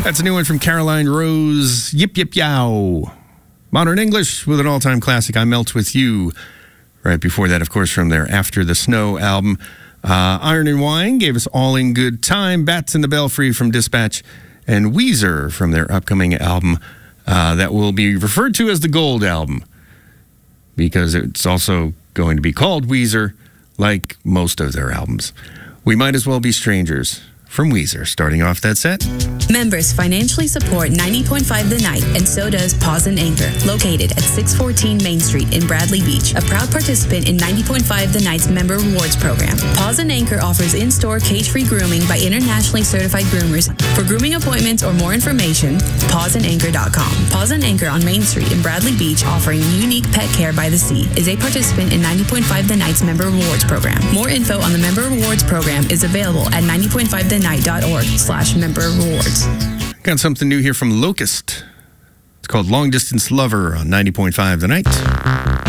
That's a new one from Caroline Rose. Yip, yip, yow. Modern English with an all-time classic, I Melt With You. Right before that, of course, from their After the Snow album. Iron and Wine gave us All in Good Time. Bats in the Belfry from Dispatch. And Weezer from their upcoming album that will be referred to as the Gold Album, because it's also going to be called Weezer, like most of their albums. We Might As Well Be Strangers from Weezer, starting off that set. Members financially support 90.5 The Night, and so does Pause and Anchor, located at 614 Main Street in Bradley Beach, a proud participant in 90.5 The Night's member rewards program. Pause and Anchor offers in-store cage-free grooming by internationally certified groomers. For grooming appointments or more information, pauseandanchor.com. Pause and Anchor on Main Street in Bradley Beach, offering unique pet care by the sea, is a participant in 90.5 The Night's member rewards program. More info on the member rewards program is available at 90.5thennight.org/member rewards. Got something new here from Locust. It's called Long Distance Lover on 90.5 The Night.